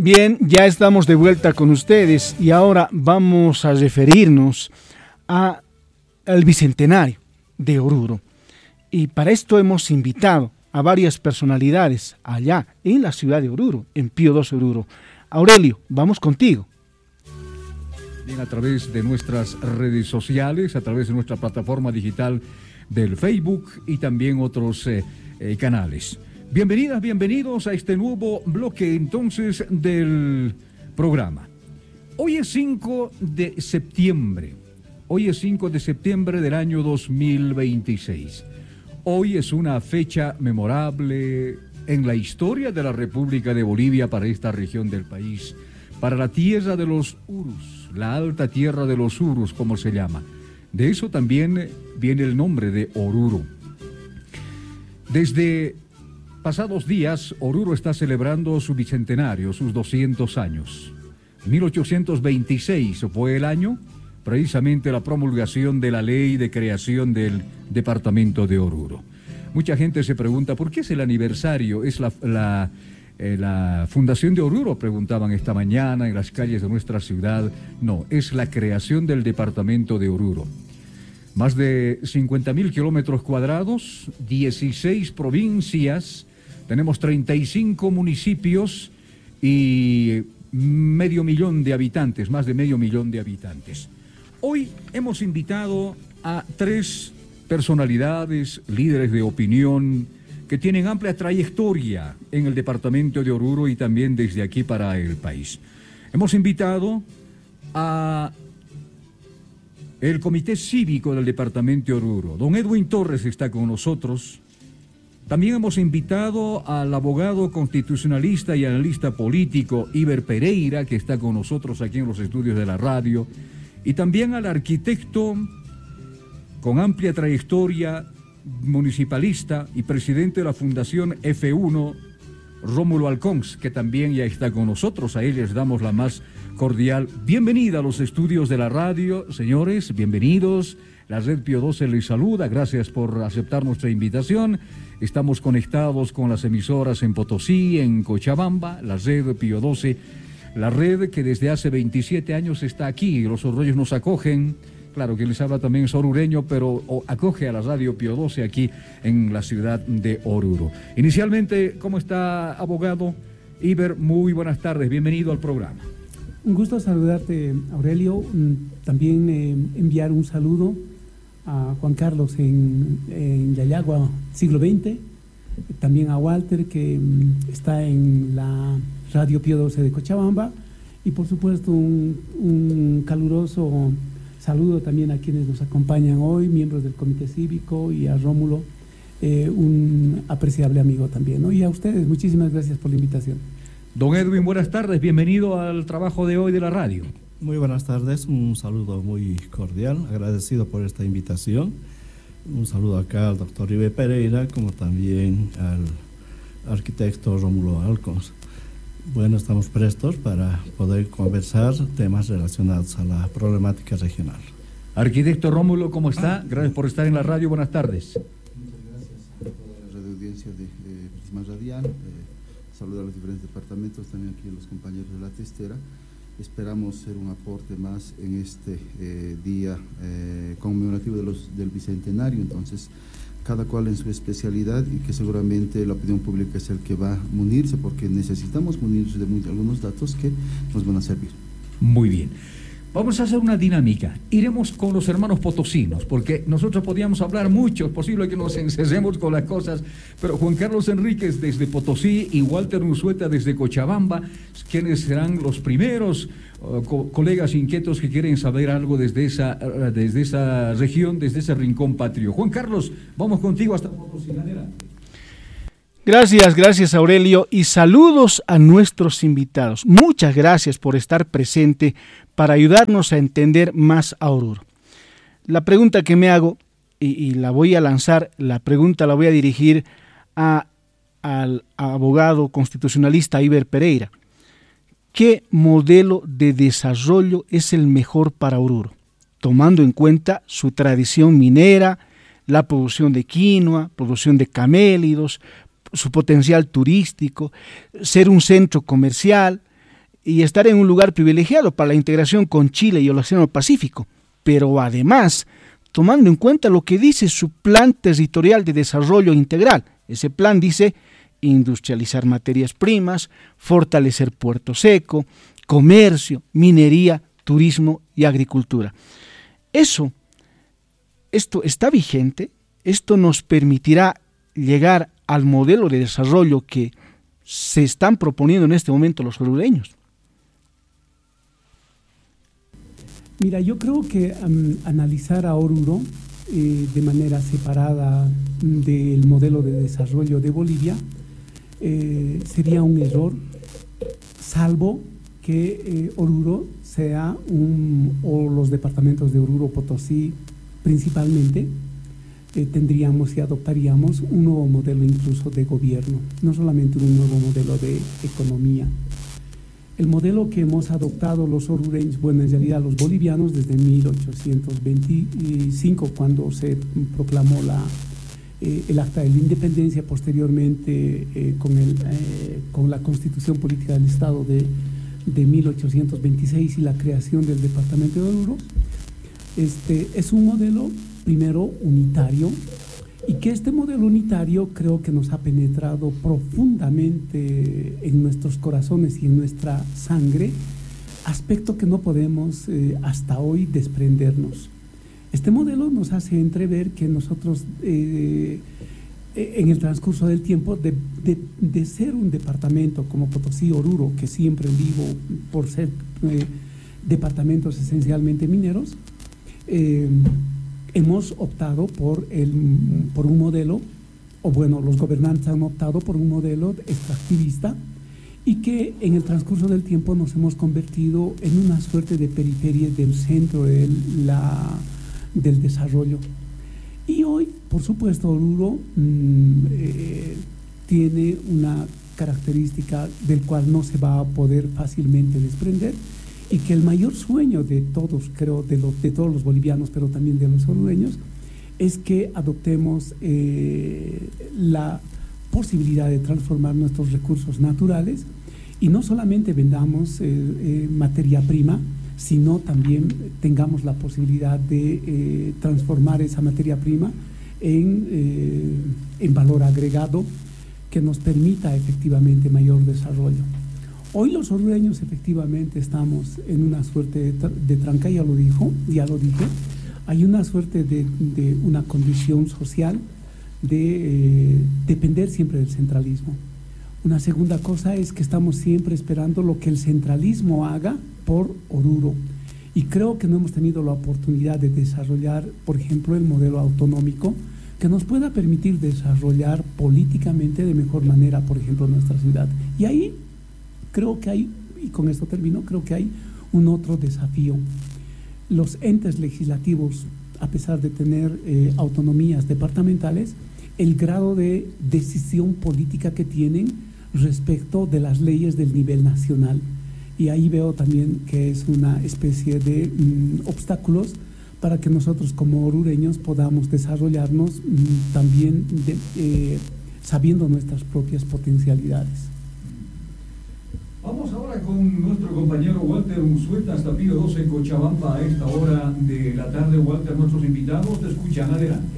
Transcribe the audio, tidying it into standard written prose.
Bien, ya estamos de vuelta con ustedes y ahora vamos a referirnos al bicentenario de Oruro. Y para esto hemos invitado a varias personalidades allá en la ciudad de Oruro, en Pío XII Oruro. Aurelio, vamos contigo. Bien, a través de nuestras redes sociales, a través de nuestra plataforma digital del Facebook y también otros canales. Bienvenidas, bienvenidos a este nuevo bloque entonces del programa. Hoy es 5 de septiembre. Hoy es 5 de septiembre del año 2026. Hoy es una fecha memorable en la historia de la República de Bolivia para esta región del país, para la tierra de los Urus, la alta tierra de los Urus, como se llama. De eso también viene el nombre de Oruro. Desde pasados días, Oruro está celebrando su bicentenario, sus 200 años. 1826 fue el año, precisamente la promulgación de la ley de creación del departamento de Oruro. Mucha gente se pregunta, ¿por qué es el aniversario? ¿Es la fundación de Oruro? Preguntaban esta mañana en las calles de nuestra ciudad. No, es la creación del departamento de Oruro. Más de 50.000 kilómetros cuadrados, 16 provincias, tenemos 35 municipios y medio millón de habitantes, más de medio millón de habitantes. Hoy hemos invitado a 3 personalidades, líderes de opinión, que tienen amplia trayectoria en el departamento de Oruro y también desde aquí para el país. Hemos invitado a el Comité Cívico del departamento de Oruro. Don Edwin Torres está con nosotros. También hemos invitado al abogado constitucionalista y analista político Iber Pereira, que está con nosotros aquí en los estudios de la radio, y también al arquitecto con amplia trayectoria municipalista y presidente de la Fundación F1, Rómulo Alcons, que también ya está con nosotros. A él les damos la más cordial bienvenida a los estudios de la radio. Señores, bienvenidos. La Red Pío XII les saluda. Gracias por aceptar nuestra invitación. Estamos conectados con las emisoras en Potosí, en Cochabamba, la Red Pío XII, la red que desde hace 27 años está aquí. Los orullos nos acogen. Claro, que les habla también es orureño, pero acoge a la radio Pío XII aquí en la ciudad de Oruro. Inicialmente, ¿cómo está, abogado? Iber, muy buenas tardes, bienvenido al programa. Un gusto saludarte, Aurelio. También enviar un saludo a Juan Carlos en Yayagua, siglo XX. También a Walter, que está en la radio Pío XII de Cochabamba. Y por supuesto, un caluroso saludo también a quienes nos acompañan hoy, miembros del Comité Cívico, y a Rómulo, un apreciable amigo también, ¿no? Y a ustedes, muchísimas gracias por la invitación. Don Edwin, buenas tardes, bienvenido al trabajo de hoy de la radio. Muy buenas tardes, un saludo muy cordial, agradecido por esta invitación. Un saludo acá al doctor Iber Pereira, como también al arquitecto Rómulo Alcons. Bueno, estamos prestos para poder conversar temas relacionados a la problemática regional. Arquitecto Rómulo, ¿cómo está? Gracias por estar en la radio, buenas tardes. Muchas gracias a toda la radioaudiencia de Prisma Radial. Saludos a los diferentes departamentos, también aquí a los compañeros de la testera. Esperamos ser un aporte más en este día conmemorativo del Bicentenario. Entonces, cada cual en su especialidad, y que seguramente la opinión pública es el que va a munirse, porque necesitamos munirse de algunos datos que nos van a servir. Muy bien. Vamos a hacer una dinámica. Iremos con los hermanos potosinos, porque nosotros podíamos hablar mucho, es posible que nos encerremos con las cosas, pero Juan Carlos Enríquez desde Potosí y Walter Unzueta desde Cochabamba, quienes serán los primeros colegas inquietos que quieren saber algo desde esa región, desde ese rincón patrio. Juan Carlos, vamos contigo hasta Potosí. Adelante. Gracias Aurelio, y saludos a nuestros invitados. Muchas gracias por estar presente para ayudarnos a entender más a Oruro. La pregunta que me hago, y la voy a lanzar, la voy a dirigir al abogado constitucionalista Iber Pereira. ¿Qué modelo de desarrollo es el mejor para Oruro? Tomando en cuenta su tradición minera, la producción de quinoa, producción de camélidos, su potencial turístico, ser un centro comercial, y estar en un lugar privilegiado para la integración con Chile y el Océano Pacífico, pero además tomando en cuenta lo que dice su Plan Territorial de Desarrollo Integral. Ese plan dice industrializar materias primas, fortalecer Puerto Seco, comercio, minería, turismo y agricultura. Esto está vigente, esto nos permitirá llegar al modelo de desarrollo que se están proponiendo en este momento los orureños. Mira, yo creo que analizar a Oruro de manera separada del modelo de desarrollo de Bolivia sería un error, salvo que Oruro sea o los departamentos de Oruro, Potosí principalmente, tendríamos y adoptaríamos un nuevo modelo incluso de gobierno, no solamente un nuevo modelo de economía. El modelo que hemos adoptado los orureños, bueno, en realidad los bolivianos desde 1825, cuando se proclamó el Acta de la Independencia, posteriormente con la Constitución Política del Estado de 1826 y la creación del Departamento de Oruro, es un modelo primero unitario, y que este modelo unitario creo que nos ha penetrado profundamente en nuestros corazones y en nuestra sangre, aspecto que no podemos hasta hoy desprendernos. Este modelo nos hace entrever que nosotros en el transcurso del tiempo de ser un departamento como Potosí, Oruro, que siempre digo por ser departamentos esencialmente mineros, hemos optado por un modelo, o bueno, los gobernantes han optado por un modelo extractivista, y que en el transcurso del tiempo nos hemos convertido en una suerte de periferia del centro del desarrollo. Y hoy, por supuesto, Oruro tiene una característica del cual no se va a poder fácilmente desprender, y que el mayor sueño de todos, creo, de todos los bolivianos, pero también de los orureños, es que adoptemos la posibilidad de transformar nuestros recursos naturales, y no solamente vendamos materia prima, sino también tengamos la posibilidad de transformar esa materia prima en valor agregado que nos permita efectivamente mayor desarrollo. Hoy los orureños efectivamente estamos en una suerte de tranca, ya lo dije, hay una suerte de una condición social de depender siempre del centralismo. Una segunda cosa es que estamos siempre esperando lo que el centralismo haga por Oruro, y creo que no hemos tenido la oportunidad de desarrollar, por ejemplo, el modelo autonómico que nos pueda permitir desarrollar políticamente de mejor manera, por ejemplo, nuestra ciudad. Y ahí creo que hay, y con esto termino, creo que hay un otro desafío. Los entes legislativos, a pesar de tener autonomías departamentales, el grado de decisión política que tienen respecto de las leyes del nivel nacional. Y ahí veo también que es una especie de obstáculos para que nosotros como orureños podamos desarrollarnos también sabiendo nuestras propias potencialidades. Vamos ahora con nuestro compañero Walter Unzueta hasta Pío 12 en Cochabamba a esta hora de la tarde. Walter, nuestros invitados te escuchan, adelante.